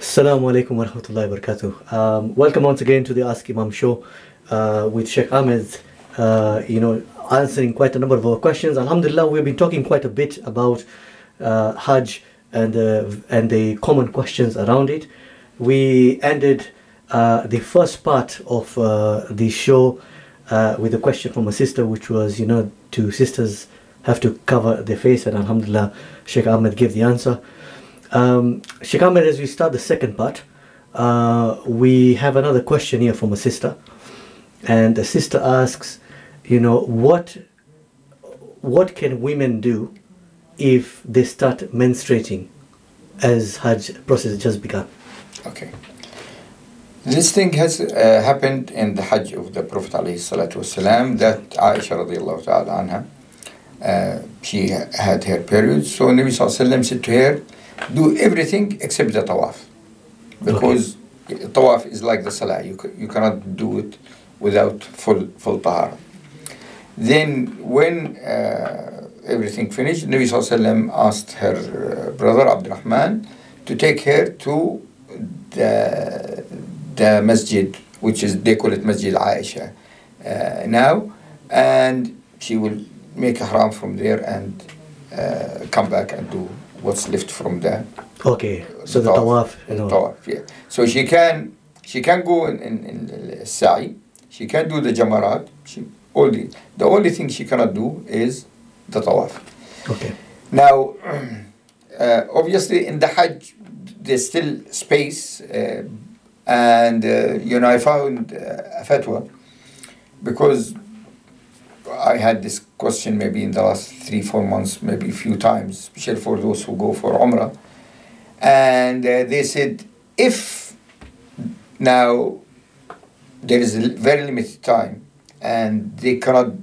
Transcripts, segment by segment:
Assalamu alaikum wa rahmatullahi wa barakatuh. Welcome once again to the Ask Imam show with Sheikh Ahmed, answering quite a number of our questions. Alhamdulillah, we've been talking quite a bit about Hajj and the common questions around it. We ended the first part of the show with a question from a sister, which was, do sisters have to cover their face? And Alhamdulillah, Sheikh Ahmed gave the answer. Sheikh Ahmed, as we start the second part, we have another question here from a sister, and the sister asks, what can women do if they start menstruating as Hajj process just begun? Okay. This thing has happened in the Hajj of the Prophet ﷺ, that Aisha radiallahu ta'ala anha, she had her period, so Nabi ﷺ said to her, do everything except the tawaf, because tawaf is like the salah. You cannot do it without full tahara. Then when everything finished, Nabi ﷺ asked her brother Abdurrahman to take her to the masjid, which is, they call it Masjid Aisha now, and she will make ihram from there and come back and do what's left from the so the tawaf, tawaf, yeah. So she can go in sa'i, she can do the jamarat, the only thing she cannot do is the tawaf. Now obviously in the Hajj there's still space, and I found a fatwa, because I had this question maybe in the last 3-4 months, maybe a few times, especially for those who go for Umrah. And they said, if now there is a very limited time and they cannot,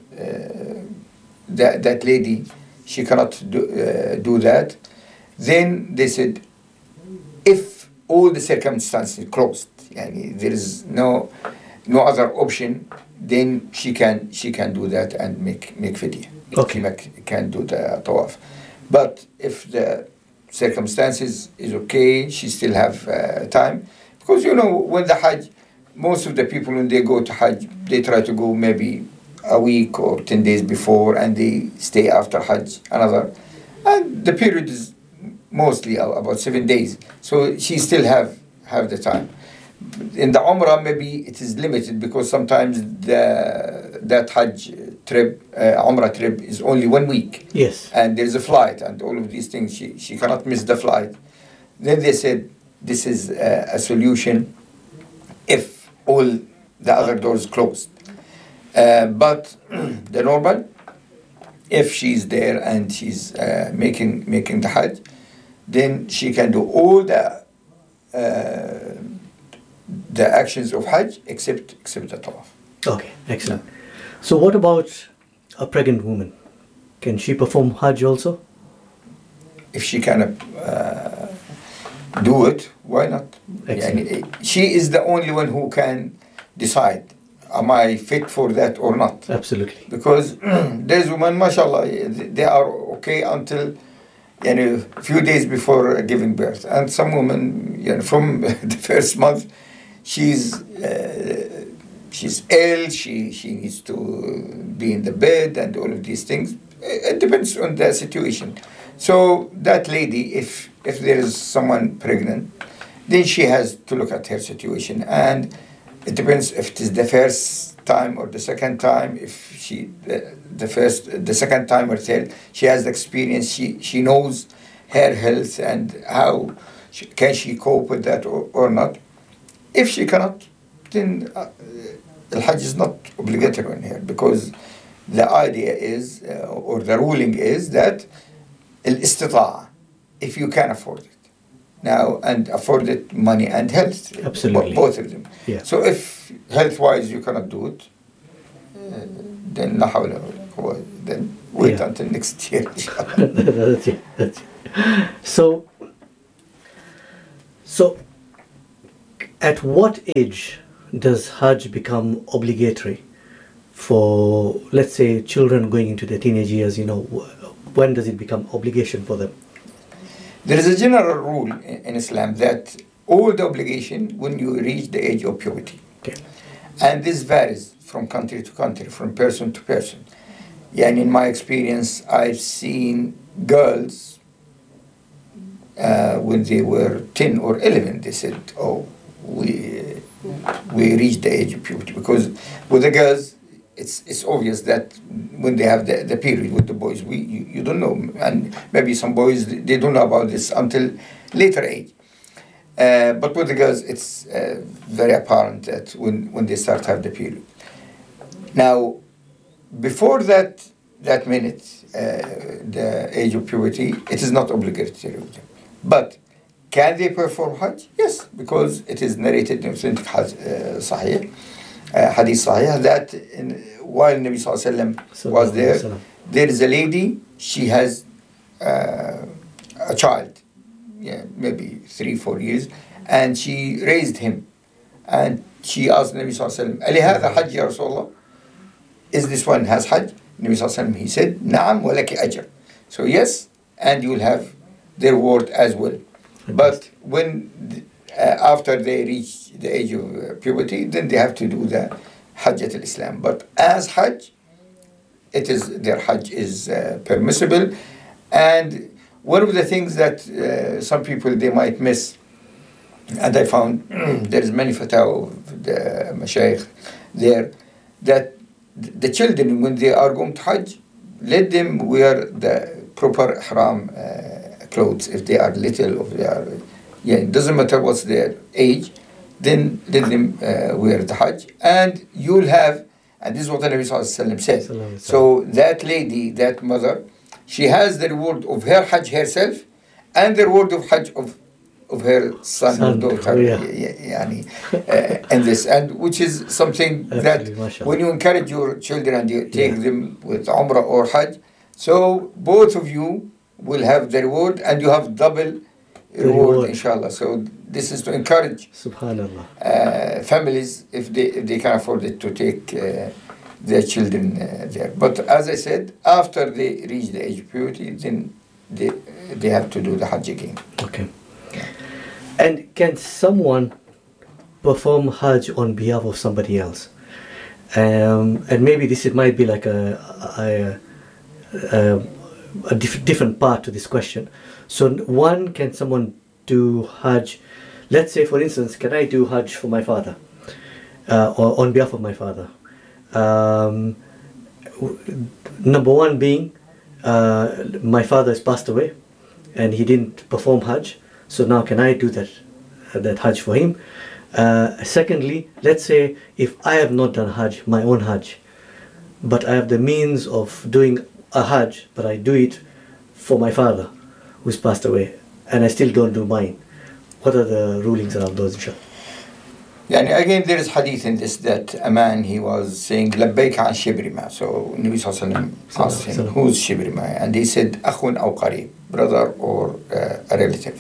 that lady, she cannot do that, then they said, if all the circumstances closed, and there is no other option, then she can do that and make fidya. She can do the tawaf. But if the circumstances is okay, she still have time. Because when the Hajj, most of the people when they go to Hajj, they try to go maybe a week or 10 days before, and they stay after Hajj another. And the period is mostly about 7 days. So she still have the time. In the Umrah, maybe it is limited, because sometimes that Hajj trip, Umrah trip, is only 1 week. Yes. And there's a flight and all of these things. She cannot miss the flight. Then they said this is a solution if all the other doors closed. But the normal, if she's there and she's making the Hajj, then she can do all the actions of Hajj except the tawaf. Okay, excellent. So what about a pregnant woman? Can she perform Hajj also? If she can do it, why not? She is the only one who can decide, am I fit for that or not? Absolutely. Because there's women, mashallah, they are okay until a few days before giving birth. And some women, from the first month, she's ill, she needs to be in the bed and all of these things. It depends on the situation. So that lady, if there is someone pregnant, then she has to look at her situation. And it depends if it is the first time or the second time. If she the second time or third, she has the experience, she knows her health and how can she cope with that or not. If she cannot, then the Hajj is not obligatory on her, because the idea is, or the ruling is, that al-istita'a, if you can afford it. Now, and afford it, money and health. Absolutely. Both of them. Yeah. So if health-wise you cannot do it, then la hawla wa la quwwata, then wait until next year. That's it. So at what age does Hajj become obligatory for, let's say, children going into their teenage years? When does it become obligation for them? There is a general rule in Islam that all the obligation when you reach the age of puberty. Okay. And this varies from country to country, from person to person. Yeah, and in my experience, I've seen girls when they were 10 or 11, they said, oh, we reached the age of puberty. Because with the girls, it's obvious that when they have the period. With the boys, you don't know. And maybe some boys, they don't know about this until later age. But with the girls, it's very apparent that when they start to have the period. Now, before that minute, the age of puberty, it is not obligatory. But can they perform Hajj? Yes, because it is narrated in authentic Sahih, Hadith Sahih, that while Nabi Sallallahu Alaihi Wasallam was there is a lady, she has a child, maybe 3-4 years, and she raised him. And she asked Nabi Sallallahu Alaihi Wasallam, Ali hadha Hajj ya Rasulullah? Is this one has Hajj? Nabi Sallallahu Alaihi Wasallam, he said, Naam wa laki ajr. So yes, and you will have their reward as well. But when after they reach the age of puberty, then they have to do the Hajj al-Islam. But as Hajj, their Hajj is permissible. And one of the things that some people, they might miss, and I found there is many fatawa of the mashayikh there, that the children, when they are going to Hajj, let them wear the proper ihram clothes. If they are little, or they are, it doesn't matter what's their age, then let them wear the Hajj. And you'll have, and this is what the Nabi Sallallahu Alaihi Wasallam said. So that lady, that mother, she has the reward of her Hajj herself, and the reward of Hajj of her son or daughter, and this, and which is something that when you encourage your children and you take them with Umrah or Hajj, so both of you will have the reward, and you have double reward, inshallah. So this is to encourage Subhanallah. Families, if they can afford it, to take their children there. But as I said, after they reach the age of puberty, then they have to do the Hajj again. Okay. And can someone perform Hajj on behalf of somebody else? And maybe this might be like a different part to this question. So can someone do Hajj? Let's say, for instance, can I do Hajj for my father, or on behalf of my father? Number one being, my father has passed away, and he didn't perform Hajj. So now can I do that Hajj for him? Secondly, let's say if I have not done Hajj, my own Hajj, but I have the means of doing a Hajj, but I do it for my father who's passed away, and I still don't do mine. What are the rulings around those, inshallah? Again, there is hadith in this that a man, he was saying, Labbaik an Shibrima. So Nabi Sallallahu Alaihi Wasallam asked him, who's Shibrima? And he said, Akhun aw Qareeb, brother or a relative.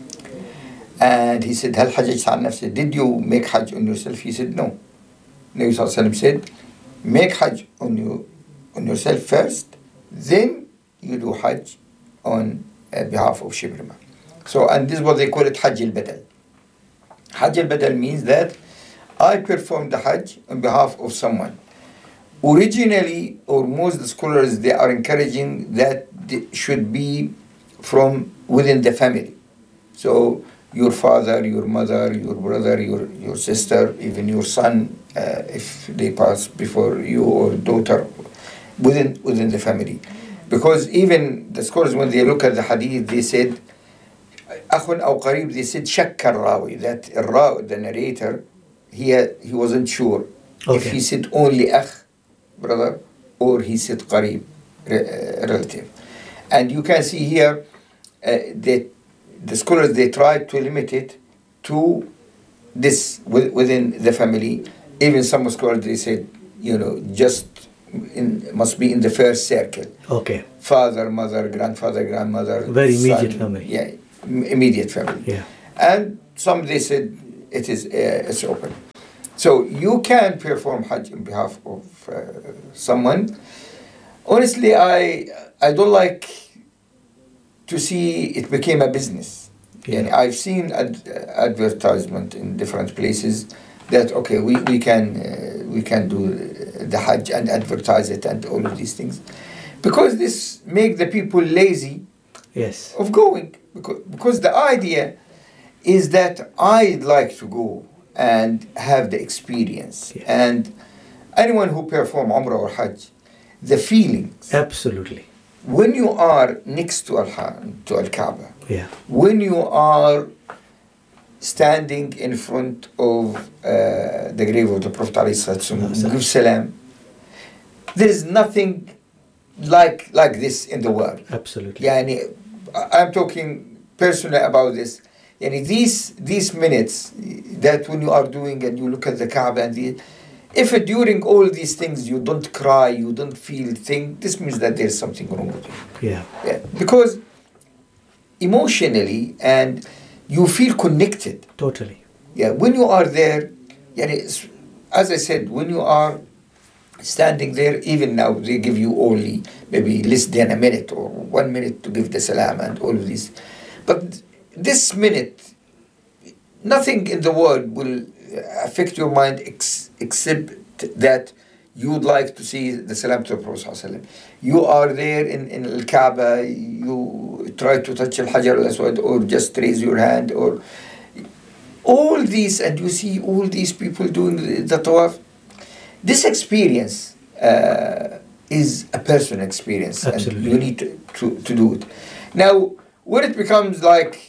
And he said, Hal hajjajta an nafsi? Did you make Hajj on yourself? He said, no. Nabi Sallallahu Alaihi Wasallam said, make Hajj on yourself first, then you do Hajj on behalf of Shibrima. So, and this is what they call it, Hajj al-Badal. Hajj al-Badal means that I perform the Hajj on behalf of someone. Originally, or most scholars, they are encouraging that it should be from within the family. So your father, your mother, your brother, your sister, even your son, if they pass before you, or daughter, within the family. Because even the scholars, when they look at the hadith, they said, Akhun aw Qareeb, they said shakkar rawi, that the narrator, he wasn't sure if he said only akh, brother, or he said Qareeb, relative. And you can see here that the scholars, they tried to limit it to this within the family. Even some scholars, they said, just must be in the first circle. Okay. Father, mother, grandfather, grandmother. Very immediate son, family. Yeah, immediate family. Yeah. And some, they said it's open. So you can perform Hajj on behalf of someone. Honestly, I don't like to see it became a business. Yeah. And I've seen advertisement in different places that okay, we can do the Hajj and advertise it and all of these things, because this make the people lazy Yes. of going, because the idea is that I'd like to go and have the experience. Yeah. And anyone who perform Umrah or Hajj, the feelings Absolutely. when you are next to Al-Kaaba, Yeah. when you are standing in front of the grave of the Prophet ﷺ, give salam, there is nothing like this in the world. Absolutely. Yani, I'm talking personally about this. Yani, these minutes that when you are doing and you look at the Kaaba and if during all these things you don't cry, you don't feel thing, this means that there's something wrong with you. Yeah. Yeah. Because emotionally and you feel connected. Totally. Yeah, when you are there, as I said, when you are standing there, even now they give you only maybe less than a minute or 1 minute to give the salam and all of this. But this minute, nothing in the world will affect your mind except that you would like to see the salam to the Prophet ﷺ. You are there in Al-Kaaba, you try to touch Al-Hajar Al-Aswad or just raise your hand or all these, and you see all these people doing the tawaf. This experience is a personal experience. Absolutely. And you need to do it. Now, when it becomes like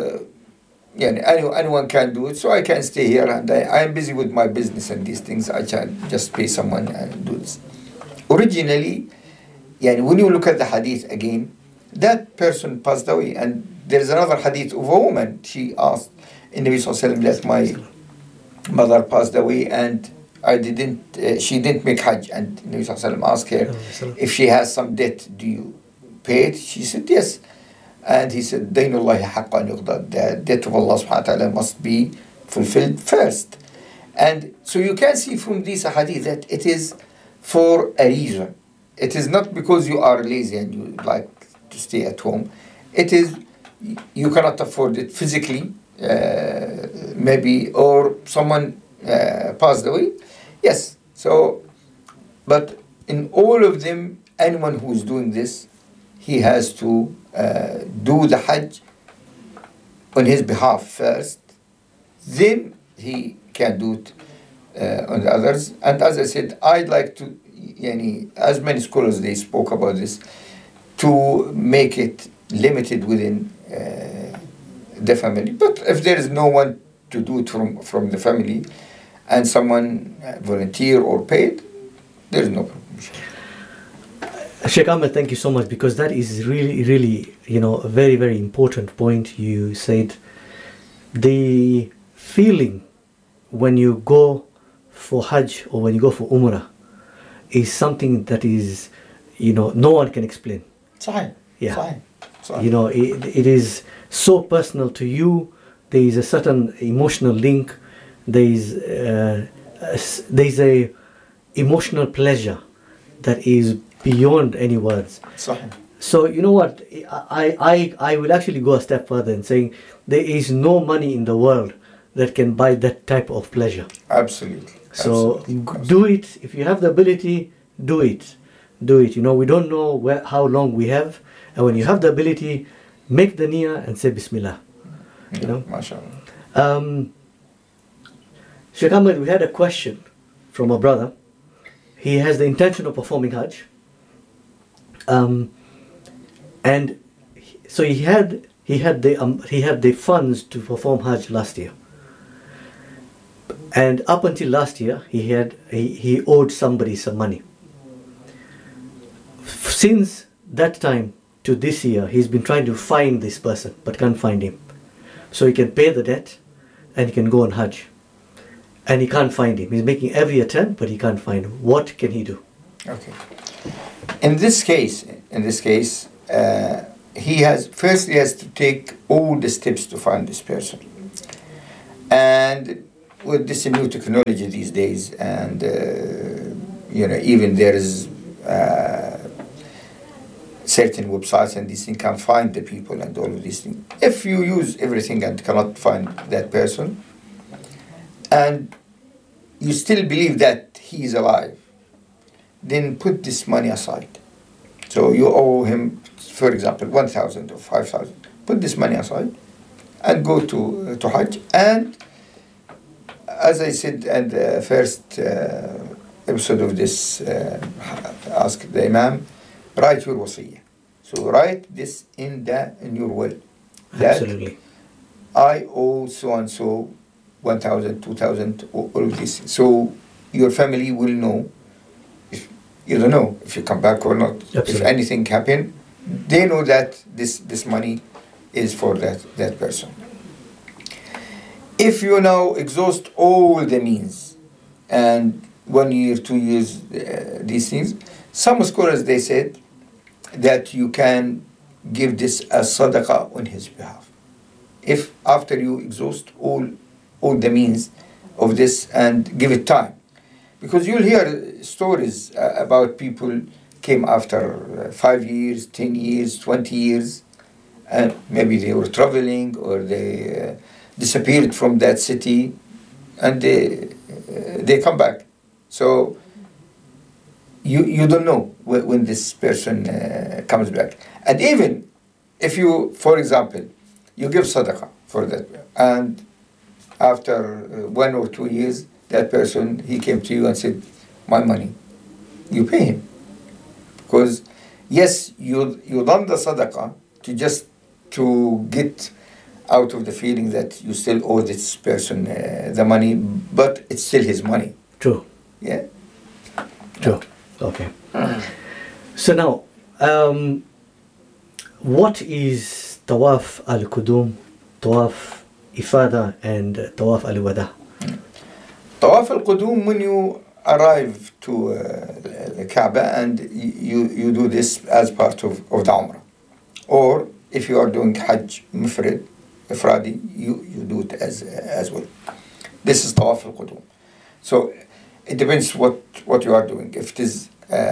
anyone can do it, so I can stay here and I am busy with my business and these things, I can just pay someone and do this. Originally, when you look at the hadith again, that person passed away, and there is another hadith of a woman. She asked in Nabi Sallallahu Alaihi Wasallam that my mother passed away and she didn't make Hajj, and Nabi Sallallahu Alaihi Wasallam asked her if she has some debt, do you pay it? She said yes. And he said, Dainullahi haqqan yuqdad, the debt of Allah subhanahu wa ta'ala must be fulfilled first. And so you can see from this hadith that it is for a reason. It is not because you are lazy and you like to stay at home. It is, you cannot afford it physically, maybe, or someone passed away. Yes. So, but in all of them, anyone who is doing this, he has to do the Hajj on his behalf first, then he can do it on the others. And as I said, I'd like to, as many scholars they spoke about this, to make it limited within the family. But if there is no one to do it from the family and someone volunteer or paid, there is no problem. Sheikh Ahmed, thank you so much, because that is really, really, a very, very important point you said. The feeling when you go for Hajj or when you go for Umrah is something that is, no one can explain. Sahih. Yeah. Sahih. It is so personal to you. There is a certain emotional link. There is a emotional pleasure that is beyond any words. Sahih. So you know what, I will actually go a step further in saying there is no money in the world that can buy that type of pleasure. Absolutely. So Absolutely. do it. If you have the ability, do it. We don't know how long we have, and when you have the ability, make the niyyah and say Bismillah. MashaAllah. Sheikh Ahmed, we had a question from a brother. He has the intention of performing Hajj. And so he had the funds to perform Hajj last year. And up until last year, he owed somebody some money. Since that time to this year, he's been trying to find this person, but can't find him. So he can pay the debt, and he can go on Hajj. And he can't find him. He's making every attempt, but he can't find him. What can he do? Okay. In this case, he has to take all the steps to find this person. And with this new technology these days, and even there is certain websites and these things can find the people and all of these things. If you use everything and cannot find that person, and you still believe that he is alive, then put this money aside. So you owe him, for example, 1,000 or 5,000. Put this money aside and go to Hajj. And as I said in the first episode of this, Ask the Imam, write your wasiyah. So write this in your will. Absolutely. I owe so and so 1,000, 2,000, all of this. So your family will know. If you don't know if you come back or not. Absolutely. If anything happen, they know that this money is for that person. If you now exhaust all the means, and 1 year, 2 years, these things, some scholars, they said that you can give this as sadaqah on his behalf. If after you exhaust all the means of this and give it time. Because you'll hear stories about people came after 5 years, 10 years, 20 years, and maybe they were traveling or they disappeared from that city, and they come back. So you don't know when this person comes back. And even if you, for example, you give sadaqah for that, and after 1 or 2 years, that person, he came to you and said, my money, you pay him. Because yes, you done the sadaqah to get out of the feeling that you still owe this person the money, but it's still his money. True. Yeah. True. Okay. So now, what is Tawaf al-Qudum, Tawaf Ifada, and Tawaf al-Wada? Tawaf al-Qudum, when you arrive to the Kaaba and you do this as part of the Umrah. Or if you are doing Hajj Ifradi, you do it as well. This is Tawaf al-Qudum. So it depends what you are doing. If it is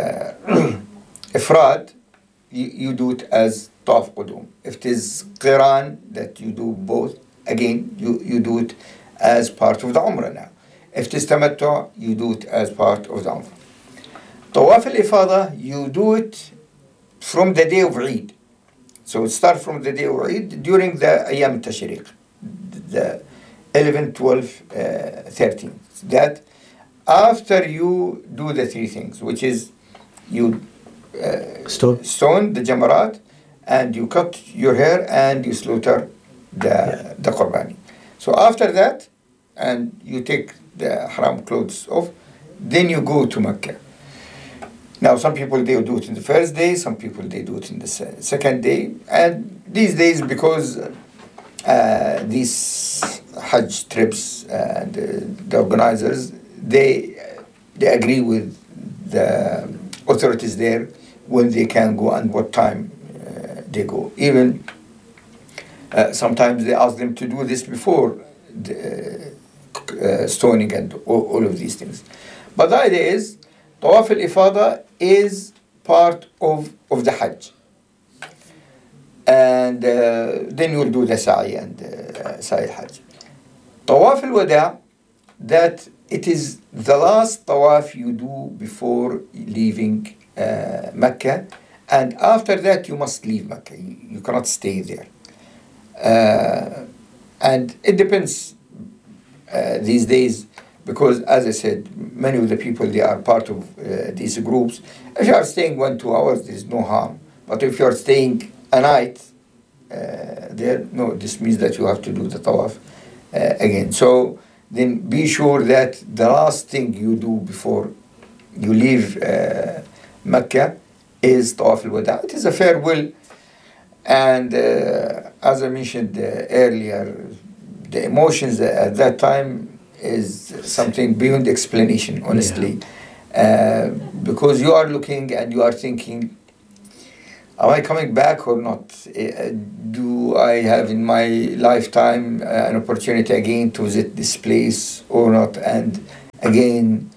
Ifrad, you do it as Tawaf Qudum. If it is Qiran, that you do both, again, you do it as part of the Umrah now. If it is Tamattu, you do it as part of the Umrah. Tawaf al-Ifada, you do it from the day of Eid. So it starts from the day of Eid during the Ayyam Tashriq, the 11, 12, 13. That after you do the three things, which is you stone the Jamarat, and you cut your hair and you slaughter the Qurbani. So after that, and you take the haram clothes off, then you go to Mecca. Now some people, they do it in the first day, some people they do it in the second day, and these days, because these Hajj trips and the organizers, they agree with the authorities there when they can go and what time they go. Even sometimes they ask them to do this before the stoning and all of these things. But the idea is, Tawaf al-Ifada is part of the Hajj. And then you'll do the Sa'i and Sa'i al-Hajj. Tawaf al-Wada', that it is the last tawaf you do before leaving Mecca, and after that you must leave Mecca. You cannot stay there. And it depends these days, because as I said, many of the people, they are part of these groups. If you are staying 1-2 hours, there is no harm. But if you are staying a night there, no, this means that you have to do the tawaf again. So then be sure that the last thing you do before you leave Mecca is Tawaf al-Wada'. It is a farewell, and as I mentioned earlier, the emotions at that time is something beyond explanation, honestly. Because you are looking and you are thinking, am I coming back or not? Do I have in my lifetime an opportunity again to visit this place or not? And again,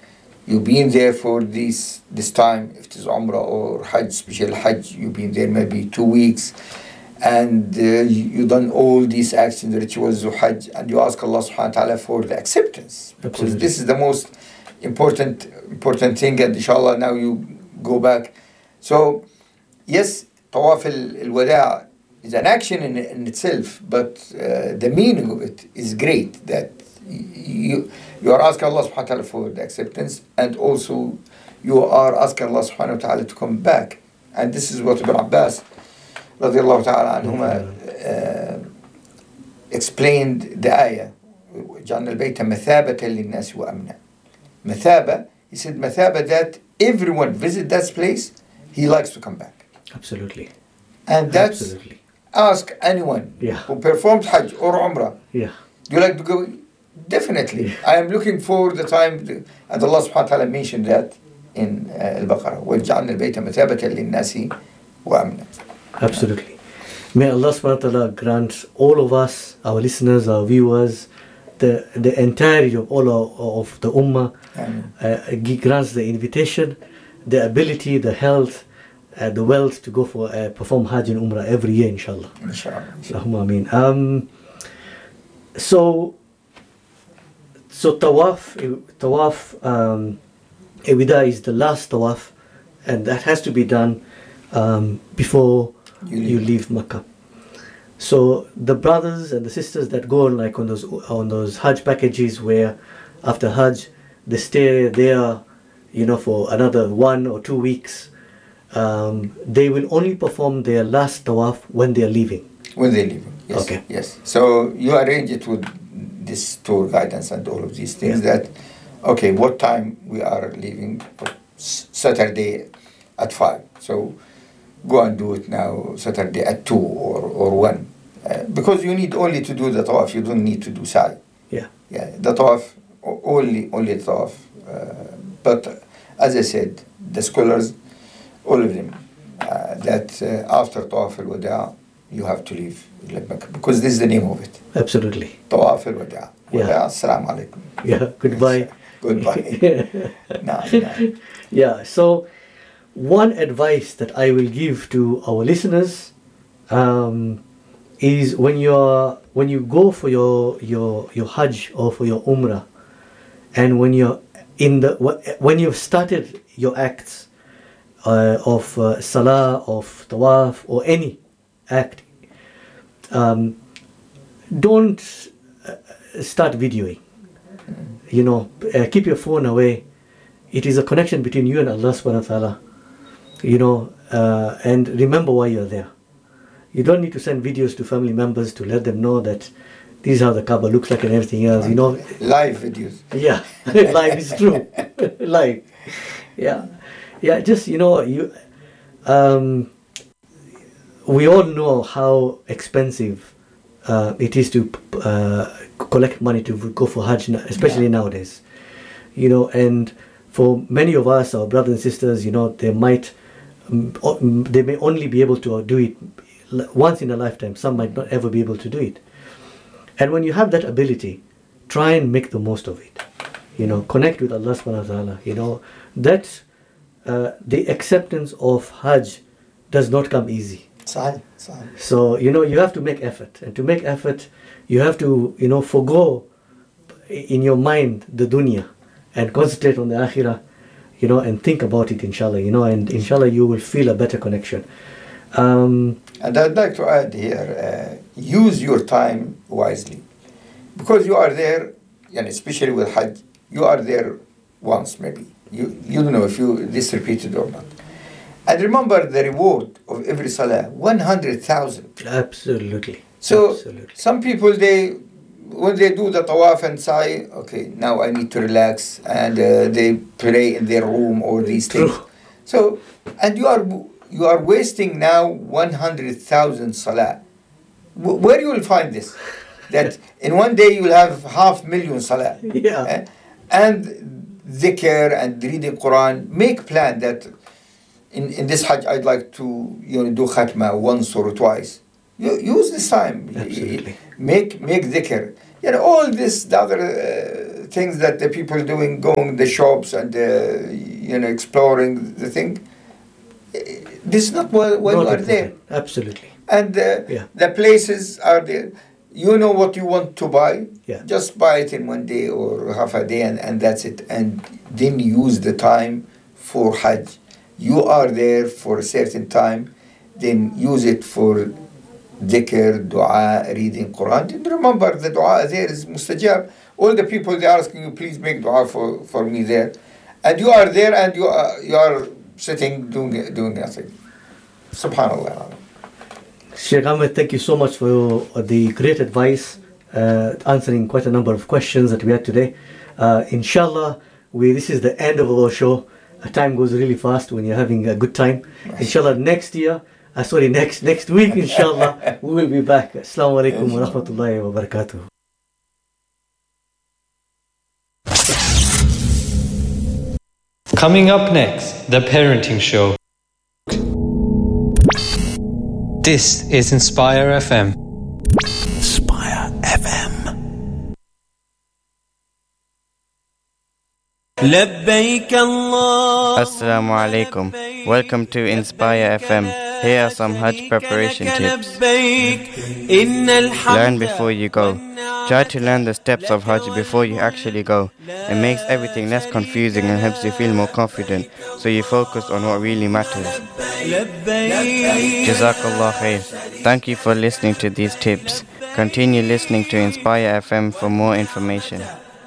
You've been there for this time, if it is Umrah or Hajj, special Hajj, you've been there maybe 2 weeks, and you've done all these acts and rituals of Hajj, and you ask Allah subhanahu wa ta'ala for the acceptance. Because Absolutely. this is the most important thing, and inshallah now you go back. So, yes, Tawaf al-Wada' is an action in itself, but the meaning of it is great, that you are asking Allah subhanahu wa ta'ala for the acceptance, and also you are asking Allah subhanahu wa ta'ala to come back. And this is what Ibn Abbas radiallahu ta'ala anhuma explained the ayah, جعلنا البيت مثابة للناس وأمنا. Mathaba, he said Mathaba, that everyone visit that place, he likes to come back. Absolutely. And that's, Absolutely. ask anyone Yeah. who performed Hajj or Umrah, Yeah. do you like to go? Definitely. Yeah. I am looking for the time, and Allah subhanahu wa ta'ala mentioned that in Al-Baqarah. وَجَعَلْنَا الْبَيْتَ مَثَابَةً لِلنَّاسِ وَأَمْنًا. Absolutely. May Allah subhanahu wa ta'ala grant all of us, our listeners, our viewers, the entirety of all of the Ummah, grants the invitation, the ability, the health, the wealth to go for perform Hajj and Umrah every year, inshallah. Inshallah. Allahumma ameen. So tawaf Wida is the last tawaf, and that has to be done before you leave Makkah. So the brothers and the sisters that go on those Hajj packages, where after Hajj they stay there, for another 1 or 2 weeks, they will only perform their last tawaf when they are leaving. When they're leaving, yes. Okay. Yes. So you arrange it with this tour guidance and all of these things, that, okay, what time we are leaving? Saturday at 5. So go and do it now Saturday at 2 or 1. Because you need only to do the tawaf, you don't need to do sa'i. Yeah. Yeah, the tawaf, only the tawaf. But as I said, the scholars, all of them, that after Tawaf al-Wada' you have to leave Mecca, because this is the name of it. Absolutely. Tawaf al-Wada'. Yeah. Assalamu alaikum. Yeah. Goodbye. Goodbye. No. Yeah. So one advice that I will give to our listeners is when you go for your Hajj or for your Umrah, and when you've started your acts of Salah, of Tawaf, or any act, don't start videoing. Keep your phone away. It is a connection between you and Allah subhanahu wa ta'ala. And remember why you're there. You don't need to send videos to family members to let them know that this is how the Kaaba looks like and everything else. Live videos. Yeah, live is true. Live. Yeah. Just we all know how expensive it is to collect money to go for Hajj, especially nowadays. And for many of us, our brothers and sisters, they may only be able to do it once in a lifetime. Some might not ever be able to do it. And when you have that ability, try and make the most of it. Connect with Allah subhanahu wa ta'ala. That the acceptance of Hajj does not come easy. Sahih. So, you have to make effort. And to make effort, you have to, forgo in your mind the dunya and concentrate on the akhirah, and think about it, inshallah, and inshallah you will feel a better connection. And I'd like to add here, use your time wisely. Because you are there, and especially with Hajj, you are there once maybe. You don't know if this repeated or not. And remember the reward of every salah, 100,000. Absolutely. So Absolutely. some people, when they do the tawaf and sa'i, okay, now I need to relax, and they pray in their room or these things. True. So, and you are wasting now 100,000 salah. Where you will find this? That in one day you will have 500,000 salah. Yeah. And dhikr and reading Quran. Make plan that in this Hajj I'd like to do khatma once or twice. Use this time. Absolutely. make dhikr. You know, all this, the other things that the people doing, going the shops and, you know, exploring the thing. This is not why you are there. Absolutely. And the places are there. You know what you want to buy. Yeah. Just buy it in one day or half a day, and that's it. And then use the time for Hajj. You are there for a certain time, then use it for dhikr, dua, reading Quran. And remember, the dua there is mustajab. All the people, they are asking you, please make dua for me there. And you are there and you are sitting doing nothing. Subhanallah. Sheikh Ahmed, thank you so much for the great advice, answering quite a number of questions that we had today. Inshallah, this is the end of our show. Time goes really fast when you're having a good time. Inshallah, next week, inshallah, we will be back. Assalamu alaikum wa rahmatullahi wa barakatuh. Coming up next, The Parenting Show. This is Inspire FM. Inspire FM. Assalamu alaikum. Welcome to Inspire FM. Here are some Hajj preparation tips. Learn before you go. Try to learn the steps of Hajj before you actually go. It makes everything less confusing and helps you feel more confident, so you focus on what really matters. Jazakallah khair. Thank you for listening to these tips. Continue listening to Inspire FM for more information.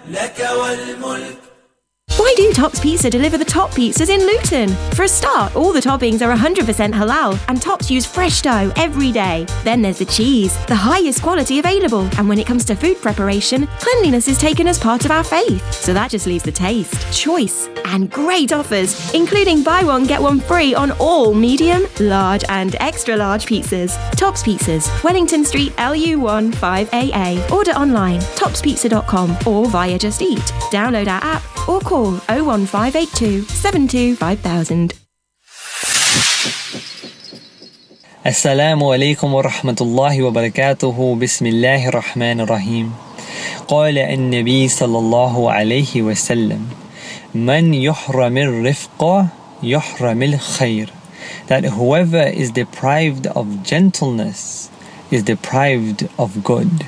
Why do Tops Pizza deliver the top pizzas in Luton? For a start, all the toppings are 100% halal and Tops use fresh dough every day. Then there's the cheese, the highest quality available. And when it comes to food preparation, cleanliness is taken as part of our faith. So that just leaves the taste, choice, and great offers, including buy one, get one free on all medium, large, and extra large pizzas. Tops Pizzas, Wellington Street, LU1 5AA. Order online, topspizza.com or via Just Eat. Download our app or call 01582 72 5000. Assalamu alaikum wa rahmatullahi wa barakatuhu. Bismillahir Rahmanir Rahim. قال النبي صلى الله عليه وسلم من يحرم الرفق يحرم الخير. That whoever is deprived of gentleness is deprived of good.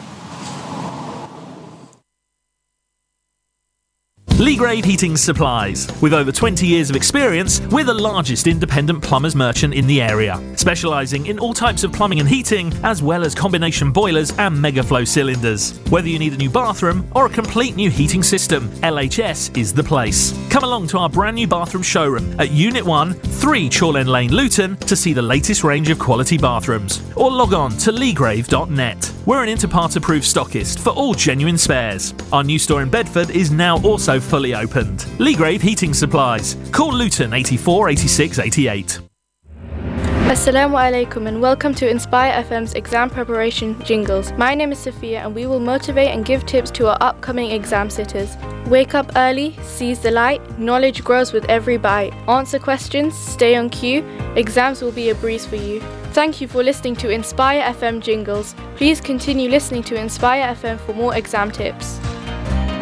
Legrave Heating Supplies. With over 20 years of experience, we're the largest independent plumbers merchant in the area, specialising in all types of plumbing and heating, as well as combination boilers and megaflow cylinders. Whether you need a new bathroom or a complete new heating system, LHS is the place. Come along to our brand new bathroom showroom at Unit 1, 3 Chorlend Lane, Luton, to see the latest range of quality bathrooms. Or log on to legrave.net. We're an Interpart approved stockist for all genuine spares. Our new store in Bedford is now also fully opened. Legrave Heating Supplies. Call Luton 84 86 88. Assalamu alaikum and welcome to Inspire FM's exam preparation jingles. My name is Sophia and we will motivate and give tips to our upcoming exam sitters. Wake up early, seize the light, knowledge grows with every bite. Answer questions, stay on cue, exams will be a breeze for you. Thank you for listening to Inspire FM jingles. Please continue listening to Inspire FM for more exam tips.